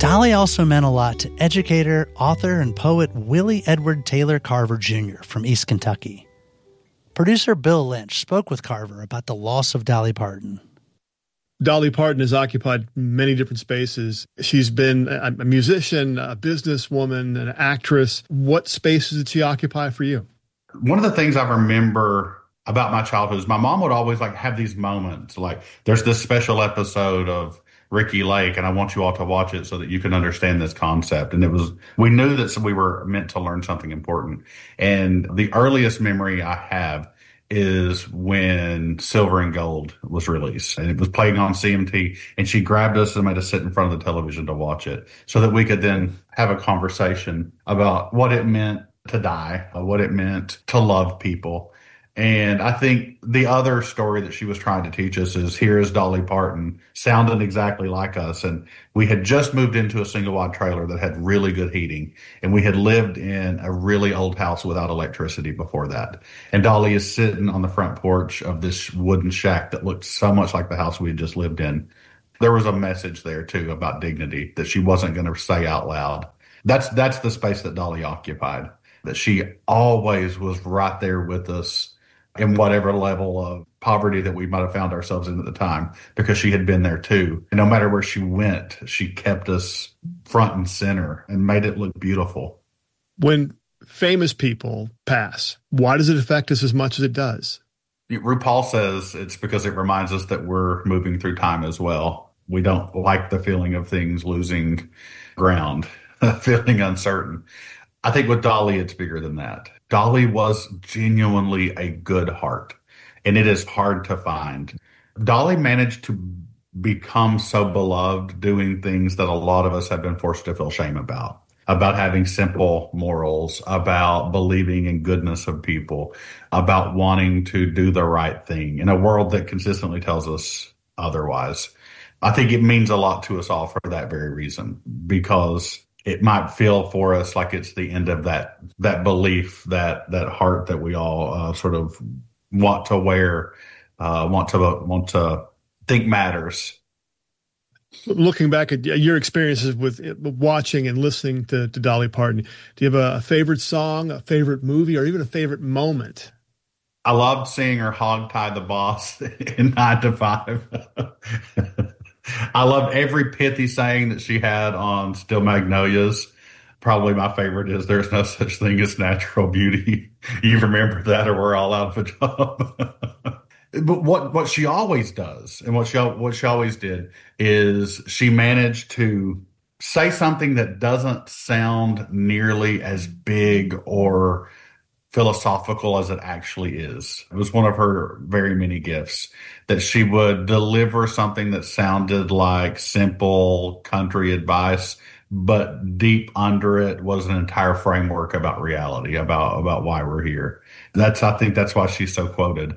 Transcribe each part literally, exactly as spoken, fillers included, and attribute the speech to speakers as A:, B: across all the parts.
A: Dolly also meant a lot to educator, author, and poet Willie Edward Taylor Carver Junior from East Kentucky. Producer Bill Lynch spoke with Carver about the loss of Dolly Parton.
B: Dolly Parton has occupied many different spaces. She's been a, a musician, a businesswoman, an actress. What spaces did she occupy for you?
C: One of the things I remember about my childhood is my mom would always like have these moments. Like there's this special episode of Ricky Lake, and I want you all to watch it so that you can understand this concept. And it was, we knew that we were meant to learn something important. And the earliest memory I have is when Silver and Gold was released, and it was playing on C M T, and she grabbed us and made us sit in front of the television to watch it so that we could then have a conversation about what it meant to die, what it meant to love people. And I think the other story that she was trying to teach us is here is Dolly Parton sounding exactly like us. And we had just moved into a single wide trailer that had really good heating. And we had lived in a really old house without electricity before that. And Dolly is sitting on the front porch of this wooden shack that looked so much like the house we had just lived in. There was a message there too about dignity that she wasn't going to say out loud. That's, that's the space that Dolly occupied, that she always was right there with us in whatever level of poverty that we might have found ourselves in at the time, because she had been there too. And no matter where she went, she kept us front and center and made it look beautiful.
B: When famous people pass, why does it affect us as much as it does?
C: RuPaul says it's because it reminds us that we're moving through time as well. We don't like the feeling of things losing ground, feeling uncertain. I think with Dolly, it's bigger than that. Dolly was genuinely a good heart, and it is hard to find. Dolly managed to become so beloved doing things that a lot of us have been forced to feel shame about, about having simple morals, about believing in goodness of people, about wanting to do the right thing in a world that consistently tells us otherwise. I think it means a lot to us all for that very reason, because it might feel for us like it's the end of that that belief, that that heart that we all uh, sort of want to wear, uh, want to want to think matters.
B: Looking back at your experiences with watching and listening to, to Dolly Parton, do you have a, a favorite song, a favorite movie, or even a favorite moment?
C: I loved seeing her hog tie the boss in Nine to Five. I loved every pithy saying that she had on Still Magnolias. Probably my favorite is there's no such thing as natural beauty. You remember that, or we're all out of a job. But what, what she always does, and what she, what she always did, is she managed to say something that doesn't sound nearly as big or philosophical as it actually is. It was one of her very many gifts, that she would deliver something that sounded like simple country advice, but deep under it was an entire framework about reality, about, about why we're here. That's, I think that's why she's so quoted.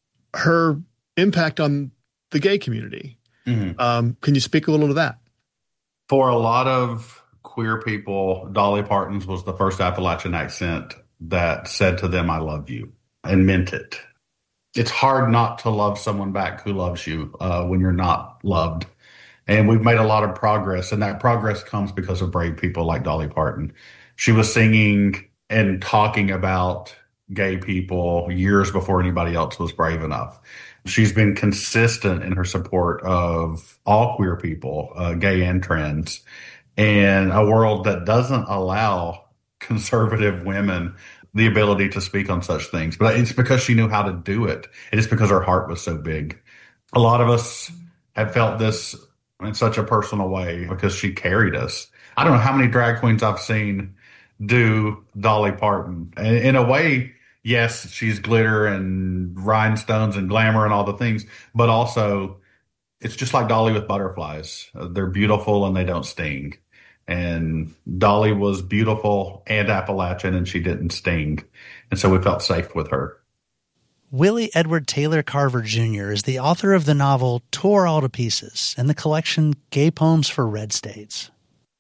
B: Her impact on the gay community. Mm-hmm. Um, can you speak a little to that?
C: For a lot of queer people, Dolly Parton's was the first Appalachian accent that said to them, I love you, and meant it. It's hard not to love someone back who loves you uh, when you're not loved. And we've made a lot of progress, and that progress comes because of brave people like Dolly Parton. She was singing and talking about gay people years before anybody else was brave enough. She's been consistent in her support of all queer people, uh, gay and trans, and a world that doesn't allow conservative women the ability to speak on such things. But it's because she knew how to do it. It is because her heart was so big. A lot of us have felt this in such a personal way because she carried us. I don't know how many drag queens I've seen do Dolly Parton. And in a way, yes, she's glitter and rhinestones and glamour and all the things, but also it's just like Dolly with butterflies. They're beautiful and they don't sting. And Dolly was beautiful and Appalachian, and she didn't sting. And so we felt safe with her.
A: Willie Edward Taylor Carver Junior is the author of the novel Tore All to Pieces and the collection Gay Poems for Red States.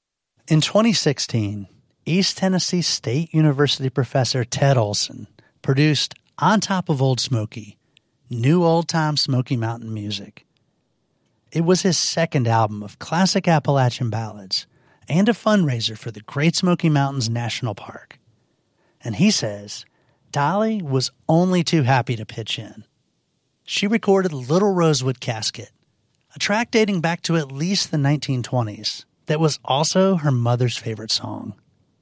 A: In twenty sixteen, East Tennessee State University professor Ted Olson produced On Top of Old Smoky, New Old-Time Smoky Mountain Music. It was his second album of classic Appalachian ballads, and a fundraiser for the Great Smoky Mountains National Park. And he says Dolly was only too happy to pitch in. She recorded Little Rosewood Casket, a track dating back to at least the nineteen twenties that was also her mother's favorite song.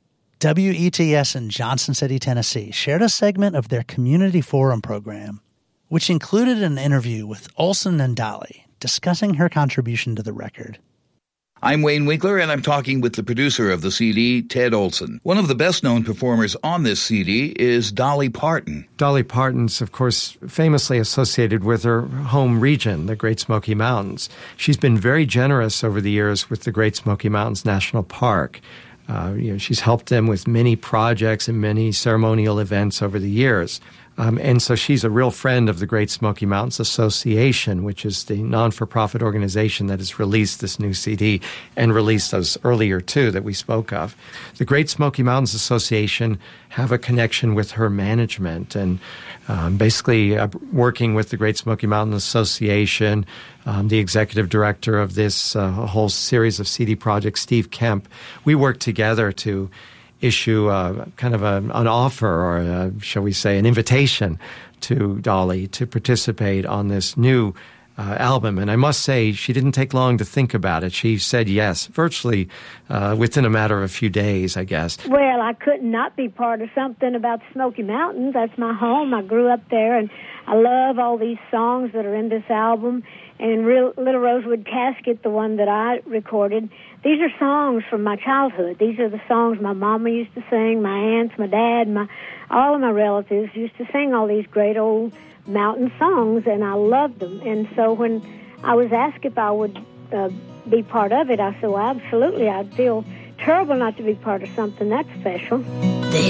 A: W E T S in Johnson City, Tennessee shared a segment of their community forum program, which included an interview with Olson and Dolly discussing her contribution to the record.
D: I'm Wayne Winkler, and I'm talking with the producer of the C D, Ted Olson. One of the best-known performers on this C D is Dolly Parton.
E: Dolly Parton's, of course, famously associated with her home region, the Great Smoky Mountains. She's been very generous over the years with the Great Smoky Mountains National Park. Uh, you know, she's helped them with many projects and many ceremonial events over the years. Um, and so she's a real friend of the Great Smoky Mountains Association, which is the non-for-profit organization that has released this new C D and released those earlier, too, that we spoke of. The Great Smoky Mountains Association have a connection with her management and um, basically uh, working with the Great Smoky Mountains Association, um, the executive director of this uh, whole series of C D projects, Steve Kemp. We work together to issue a, kind of a, an offer or, a, shall we say, an invitation to Dolly to participate on this new uh, album. And I must say, she didn't take long to think about it. She said yes, virtually uh, within a matter of a few days, I guess.
F: Well, I could not be part of something about the Smoky Mountains. That's my home. I grew up there, and I love all these songs that are in this album. And Real, Little Rosewood Casket, the one that I recorded, these are songs from my childhood. These are the songs my mama used to sing, my aunts, my dad, my all of my relatives used to sing all these great old mountain songs, and I loved them. And so when I was asked if I would uh, be part of it, I said, well, absolutely. I'd feel terrible not to be part of something that special.